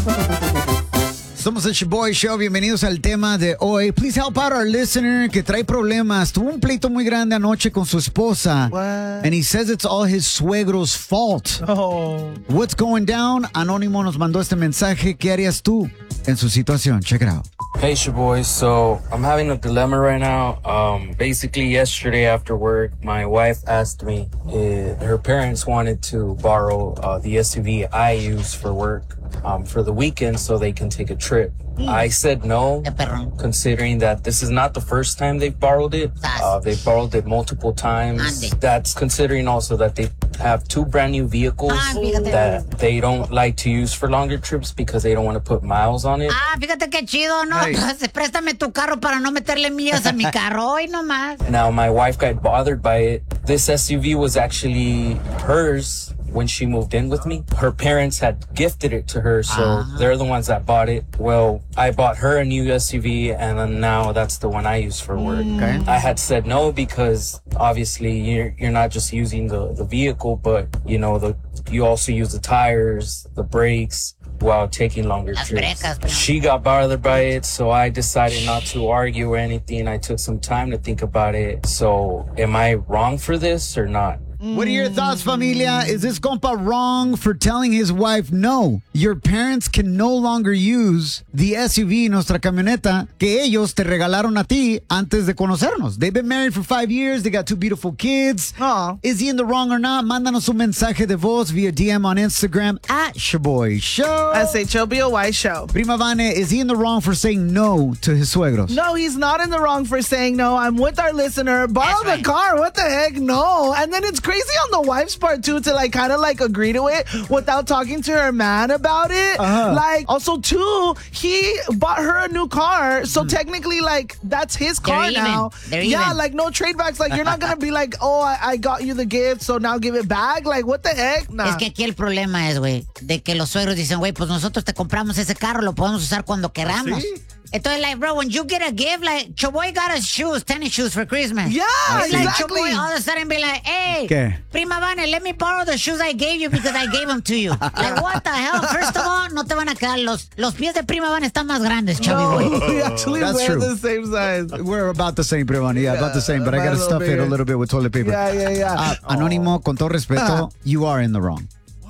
Somos el Shaboy Show, bienvenidos al tema de hoy. Please help out our listener que trae problemas. Tuvo un pleito muy grande anoche con su esposa. What? And he says it's all his suegro's fault. Oh. What's going down? Anónimo nos mandó este mensaje. ¿Qué harías tú en su situación? Check it out. Hey, Shaboy. So I'm having a dilemma right now. Basically, yesterday after work, my wife asked me if her parents wanted to borrow the SUV I use for work for the weekend so they can take a trip. I said no, considering that this is not the first time they've borrowed it. They've borrowed it multiple times. That's considering also that they have two brand new vehicles that they don't like to use for longer trips because they don't want to put miles on it. Fíjate qué chido, ¿no? Pues, préstame tu carro para no meterle millas a mi carro hoy nomás. Now, my wife got bothered by it. This SUV was actually hers when she moved in with me. Her parents had gifted it to her, so they're the ones that bought it. Well, I bought her a new SUV, and then now that's the one I use for work. Okay. I had said no because obviously you're not just using the vehicle, but you know you also use the tires, the brakes while taking longer trips. She got bothered by it, so I decided not to argue or anything. I took some time to think about it. So am I wrong for this or not? What are your thoughts, familia? Is this compa wrong for telling his wife, no, your parents can no longer use the SUV, nuestra camioneta, que ellos te regalaron a ti antes de conocernos? They've been married for 5 years. They got 2 beautiful kids. Aw. Is he in the wrong or not? Mándanos un mensaje de voz via DM on Instagram at Shaboy Show. SHOBOY Show. Prima Vane, is he in the wrong for saying no to his suegros? No, he's not in the wrong for saying no. I'm with our listener. Borrow the car. What the heck? No. And then it's crazy on the wife's part too to like kind of like agree to it without talking to her man about it. Like also too, he bought her a new car, so technically like that's his car now. Yeah, like no trade backs. Like you're not gonna be like, oh, I got you the gift, so now give it back. Like what the heck? Nah. Es que aquí el problema es, güey, de que los suegros dicen, güey, pues nosotros te compramos ese carro, lo podemos usar cuando queramos. ¿Sí? Entonces, like, bro, when you get a gift, like, Choboy got us shoes, tennis shoes for Christmas. Yeah, it's like exactly. Choboy all of a sudden be like, hey, ¿Qué? Prima Vane, let me borrow the shoes I gave you because I gave them to you. Like, what the hell? First of all, no te van a quedar los pies de Prima Vane están más grandes, Chavi, No, güey. we actually That's wear true. the same size. We're about the same, Prima Vane. Yeah, about the same, but I gotta stuff it a little bit with toilet paper. Yeah. Anónimo, con todo respeto, you are in the wrong.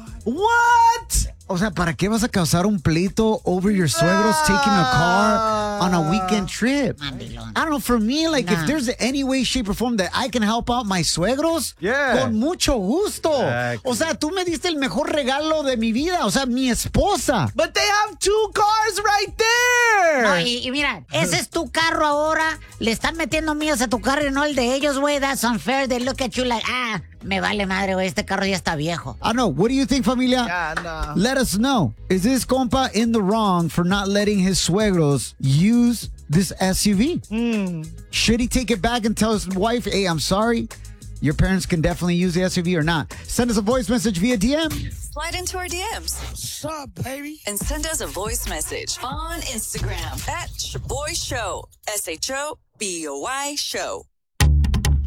What? O sea, ¿para qué vas a causar un pleito over your suegros taking a car on a weekend trip? Mandilón. I don't know, for me, like, if Nah. there's any way, shape, or form that I can help out my suegros, con mucho gusto. Exactly. O sea, tú me diste el mejor regalo de mi vida, o sea, mi esposa. But they have 2 cars right there. No, y mira, ese es tu carro ahora. Le están metiendo millas a tu carro y no el de ellos, güey. That's unfair. They look at you like, me vale madre, güey. Este carro ya está viejo. I don't know. What do you think, familia? Yeah, no. Let us know. Is this compa in the wrong for not letting his suegros use this SUV? Should he take it back and tell his wife, hey, I'm sorry, your parents can definitely use the SUV or not? Send us a voice message via DM. Slide into our DMs. What's up, baby? And send us a voice message on Instagram at Shaboy Show. SHOBOY Show.